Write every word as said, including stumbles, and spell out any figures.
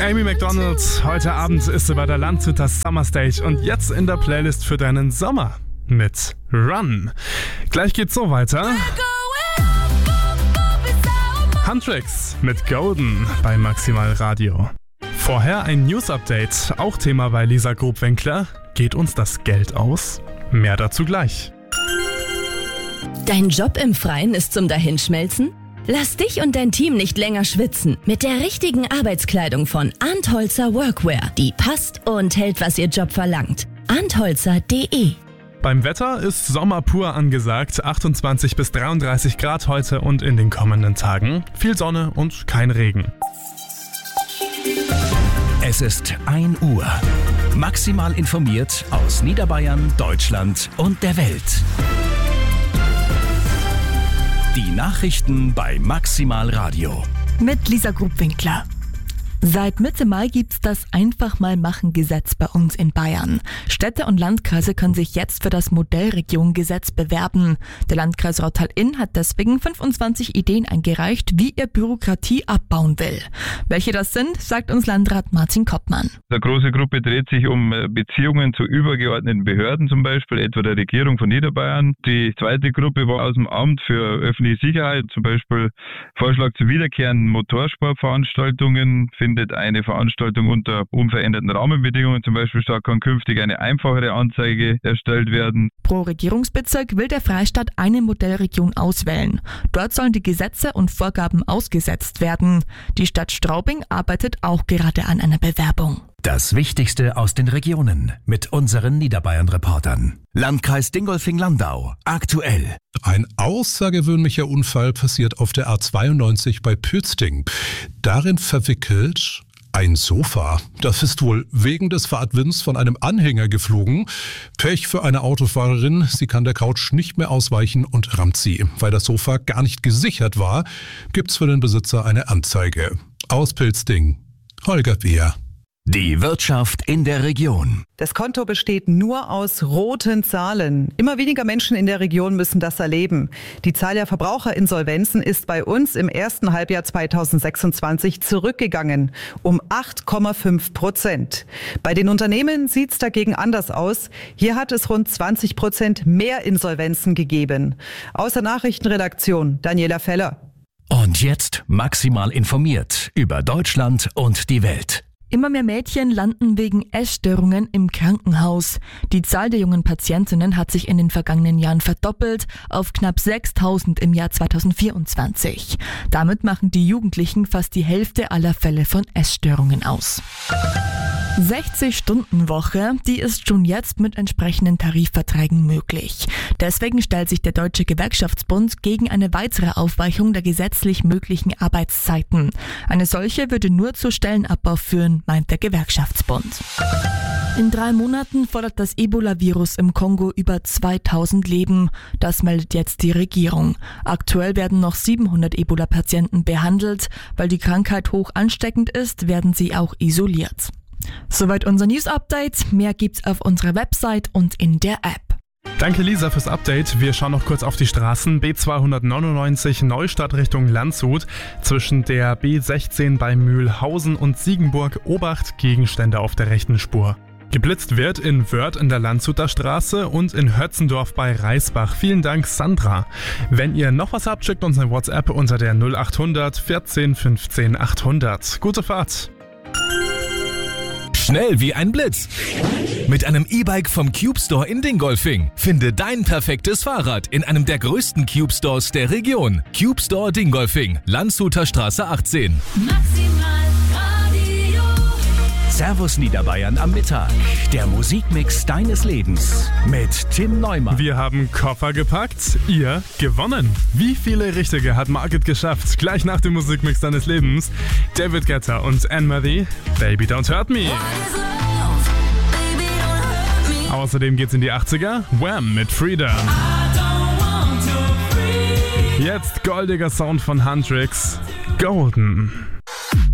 Amy Macdonald, heute Abend ist sie bei der Landshuter Summer Stage und jetzt in der Playlist für deinen Sommer mit Run. Gleich geht's so weiter. Huntrix mit Golden bei Maximal Radio. Vorher ein News-Update, auch Thema bei Lisa Grobwenkler. Geht uns das Geld aus? Mehr dazu gleich. Dein Job im Freien ist zum Dahinschmelzen? Lass dich und dein Team nicht länger schwitzen mit der richtigen Arbeitskleidung von Antholzer Workwear, die passt und hält, was ihr Job verlangt. antholzer punkt de. Beim Wetter ist Sommer pur angesagt, achtundzwanzig bis dreiunddreißig Grad heute und in den kommenden Tagen. Viel Sonne und kein Regen. Es ist ein Uhr. Maximal informiert aus Niederbayern, Deutschland und der Welt. Die Nachrichten bei Maximal Radio. Mit Lisa Grobwenkler. Seit Mitte Mai gibt's das Einfach-mal-Machen-Gesetz bei uns in Bayern. Städte und Landkreise können sich jetzt für das Modellregionengesetz bewerben. Der Landkreis Rautal-Inn hat deswegen fünfundzwanzig Ideen eingereicht, wie er Bürokratie abbauen will. Welche das sind, sagt uns Landrat Martin Koppmann. Eine große Gruppe dreht sich um Beziehungen zu übergeordneten Behörden, zum Beispiel etwa der Regierung von Niederbayern. Die zweite Gruppe war aus dem Amt für öffentliche Sicherheit, zum Beispiel Vorschlag zu wiederkehrenden Motorsportveranstaltungen, findet eine Veranstaltung unter unveränderten Rahmenbedingungen zum Beispiel statt, kann künftig eine einfachere Anzeige erstellt werden. Pro Regierungsbezirk will der Freistaat eine Modellregion auswählen. Dort sollen die Gesetze und Vorgaben ausgesetzt werden. Die Stadt Straubing arbeitet auch gerade an einer Bewerbung. Das Wichtigste aus den Regionen mit unseren Niederbayern-Reportern. Landkreis Dingolfing-Landau. Aktuell. Ein außergewöhnlicher Unfall passiert auf der A zweiundneunzig bei Pützting. Darin verwickelt ein Sofa. Das ist wohl wegen des Fahrtwinds von einem Anhänger geflogen. Pech für eine Autofahrerin. Sie kann der Couch nicht mehr ausweichen und rammt sie. Weil das Sofa gar nicht gesichert war, gibt's für den Besitzer eine Anzeige. Aus Pützting. Holger Beer. Die Wirtschaft in der Region. Das Konto besteht nur aus roten Zahlen. Immer weniger Menschen in der Region müssen das erleben. Die Zahl der Verbraucherinsolvenzen ist bei uns im ersten Halbjahr zweitausendsechsundzwanzig zurückgegangen, um acht Komma fünf Prozent. Bei den Unternehmen sieht es dagegen anders aus. Hier hat es rund zwanzig Prozent mehr Insolvenzen gegeben. Aus der Nachrichtenredaktion Daniela Feller. Und jetzt maximal informiert über Deutschland und die Welt. Immer mehr Mädchen landen wegen Essstörungen im Krankenhaus. Die Zahl der jungen Patientinnen hat sich in den vergangenen Jahren verdoppelt auf knapp sechstausend im Jahr zweitausendvierundzwanzig. Damit machen die Jugendlichen fast die Hälfte aller Fälle von Essstörungen aus. sechzig-Stunden-Woche, die ist schon jetzt mit entsprechenden Tarifverträgen möglich. Deswegen stellt sich der Deutsche Gewerkschaftsbund gegen eine weitere Aufweichung der gesetzlich möglichen Arbeitszeiten. Eine solche würde nur zu Stellenabbau führen, meint der Gewerkschaftsbund. In drei Monaten fordert das Ebola-Virus im Kongo über zweitausend Leben. Das meldet jetzt die Regierung. Aktuell werden noch siebenhundert Ebola-Patienten behandelt. Weil die Krankheit hoch ansteckend ist, werden sie auch isoliert. Soweit unser News-Update. Mehr gibt's auf unserer Website und in der App. Danke Lisa fürs Update. Wir schauen noch kurz auf die Straßen. B zweihundertneunundneunzig Neustadt Richtung Landshut. Zwischen der B sechzehn bei Mühlhausen und Siegenburg Obacht, Gegenstände auf der rechten Spur. Geblitzt wird in Wörth in der Landshuter Straße und in Hötzendorf bei Reisbach. Vielen Dank, Sandra. Wenn ihr noch was habt, schickt uns eine WhatsApp unter der null achthundert vierzehn fünfzehn achthundert. Gute Fahrt. Schnell wie ein Blitz. Mit einem E-Bike vom Cube Store in Dingolfing. Finde dein perfektes Fahrrad in einem der größten Cube Stores der Region. Cube Store Dingolfing, Landshuter Straße achtzehn. Maximal Radio. Servus Niederbayern am Mittag. Der Musikmix deines Lebens mit Tim Neumann. Wir haben Koffer gepackt, ihr gewonnen. Wie viele Richtige hat Margit geschafft? Gleich nach dem Musikmix deines Lebens. David Guetta und Anne-Marie, Baby Don't Hurt Me. Außerdem geht's in die achtziger. Wham mit Freedom. Jetzt goldiger Sound von Huntrix. Golden.